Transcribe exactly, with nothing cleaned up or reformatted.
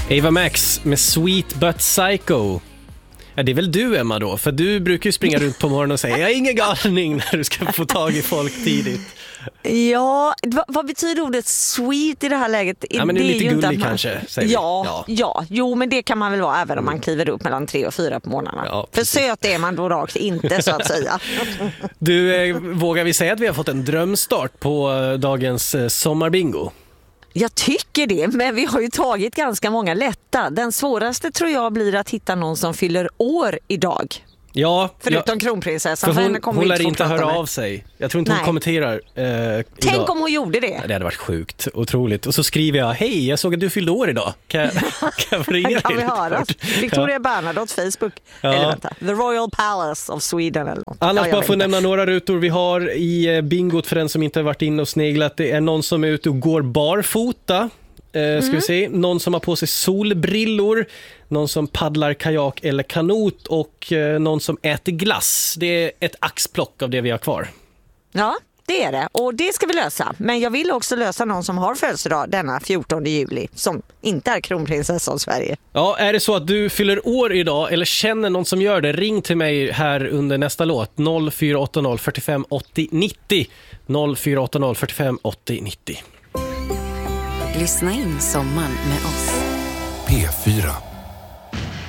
Ava Max med Sweet But Psycho. Ja, det är väl du, Emma, då? För du brukar ju springa runt på morgonen och säga jag är ingen galning när du ska få tag i folk tidigt. Ja, vad, vad betyder ordet sweet i det här läget? Ja, men det är det lite är ju gullig man... kanske, säger ja, ja. ja, jo, men det kan man väl vara även om man kliver upp mellan tre och fyra på morgnarna. Ja, för söt är man då rakt inte, så att säga. Du, eh, vågar vi säga att vi har fått en drömstart på eh, dagens eh, sommarbingo? Jag tycker det, men vi har ju tagit ganska många lätta. Den svåraste tror jag blir att hitta någon som fyller år idag. Ja, Förutom ja, kronprinsessan. för hon, för hon, hon lär inte inte höra med. av sig. Jag tror inte Nej. hon kommenterar eh, Tänk idag. om hon gjorde det. Det hade varit sjukt, otroligt. Och så skriver jag, hej, jag såg att du fyllde år idag. Kan jag, kan jag få ringa Kan dig vi lite höra? kort? Victoria Ja. Bernadotte Facebook. Ja. Eller vänta, The Royal Palace of Sweden eller något. Annars Ja, jag bara vet få inte. nämna några rutor vi har i bingot för den som inte har varit inne och sneglat. Det är någon som är ute och går barfota. Eh, ska vi se. Någon som har på sig solbrillor, någon som paddlar kajak eller kanot och eh, någon som äter glass. Det är ett axplock av det vi har kvar. Ja, det är det. Och det ska vi lösa. Men jag vill också lösa någon som har födelsedag denna fjortonde juli som inte är kronprinsessa av Sverige. Ja, är det så att du fyller år idag eller känner någon som gör det, ring till mig här under nästa låt. noll fyra åtta noll fyrtiofem åttio nittio. noll fyra åtta noll fyrtiofem åttio nittio. Lyssna in sommaren med oss. P fyra.